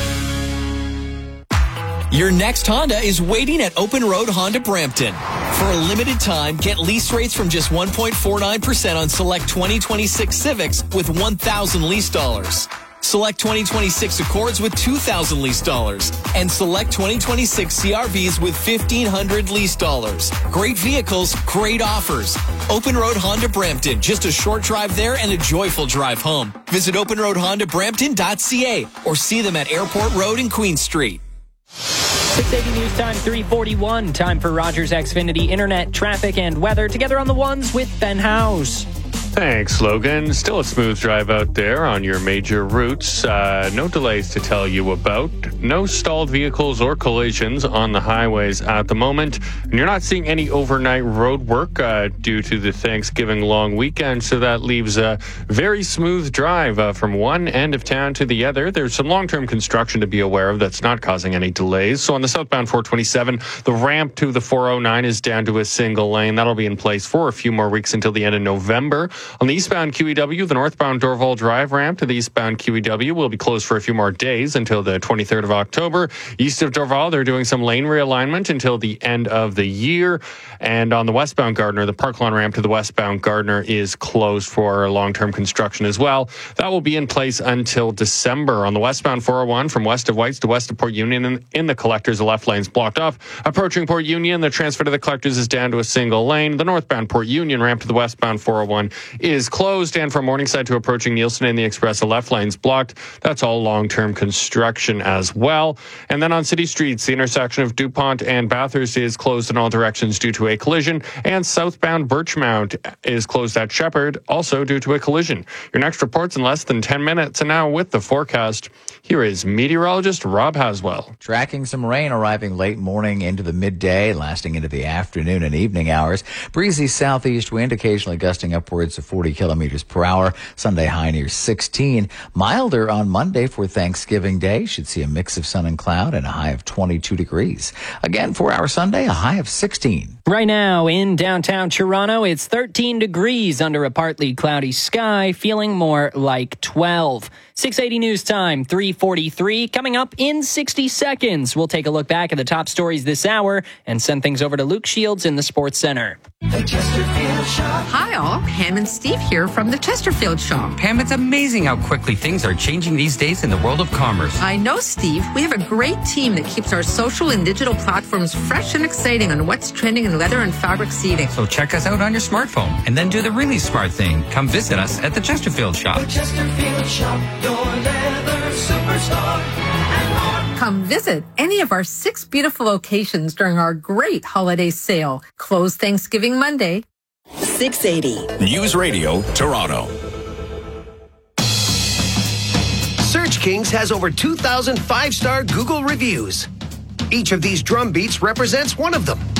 Your next Honda is waiting at Open Road Honda Brampton. For a limited time, get lease rates from just one point four nine percent on select twenty twenty-six Civics with one thousand lease dollars. Select twenty twenty-six Accords with two thousand lease dollars. And select twenty twenty-six C R Vs with fifteen hundred lease dollars. Great vehicles, great offers. Open Road Honda Brampton. Just a short drive there and a joyful drive home. Visit open road honda brampton dot c a or see them at Airport Road and Queen Street. six eighty News Time, three forty-one. Time for Rogers Xfinity Internet, traffic, and weather together on the ones with Ben Howes. Thanks, Logan. Still a smooth drive out there on your major routes. Uh, no delays to tell you about. No stalled vehicles or collisions on the highways at the moment. And you're not seeing any overnight road work uh, due to the Thanksgiving long weekend. So that leaves a very smooth drive uh, from one end of town to the other. There's some long-term construction to be aware of that's not causing any delays. So on the southbound four twenty-seven, the ramp to the four oh nine is down to a single lane. That'll be in place for a few more weeks until the end of November. On the eastbound Q E W, the northbound Dorval Drive ramp to the eastbound Q E W will be closed for a few more days until the twenty-third of October. East of Dorval, they're doing some lane realignment until the end of the year. And on the westbound Gardiner, the Park Lawn ramp to the westbound Gardiner is closed for long-term construction as well. That will be in place until December. On the westbound four oh one, from west of Whites to west of Port Union, in, in the Collectors, the left lane's blocked off. Approaching Port Union, the transfer to the Collectors is down to a single lane. The northbound Port Union ramp to the westbound four oh one is closed. And from Morningside to approaching Nielsen and the Express, the left lane's blocked. That's all long-term construction as well. And then on city streets, the intersection of DuPont and Bathurst is closed in all directions due to a collision. And southbound Birchmount is closed at Shepherd, also due to a collision. Your next report's in less than ten minutes. And now with the forecast, here is meteorologist Rob Haswell. Tracking some rain arriving late morning into the midday, lasting into the afternoon and evening hours. Breezy southeast wind, occasionally gusting upwards of forty kilometers per hour. Sunday high near sixteen. Milder on Monday for Thanksgiving Day. Should see a mix of sun and cloud and a high of twenty-two degrees. Again, for our Sunday, a high of sixteen. Right now in downtown Toronto, it's thirteen degrees under a partly cloudy sky, feeling more like twelve. six eighty News Time, three forty-three. Coming up in sixty seconds, we'll take a look back at the top stories this hour and send things over to Luke Shields in the Sports Center. The Chesterfield Shop. Hi all, Pam and Steve here from the Chesterfield Shop. Pam, it's amazing how quickly things are changing these days in the world of commerce. I know, Steve. We have a great team that keeps our social and digital platforms fresh and exciting on what's trending in leather and fabric seating. So check us out on your smartphone and then do the really smart thing. Come visit us at the Chesterfield Shop. The Chesterfield Shop, your leather superstar. Come visit any of our six beautiful locations during our great holiday sale. Closed Thanksgiving Monday. six eighty News Radio, Toronto. Search Kings has over two thousand five-star Google reviews. Each of these drum beats represents one of them.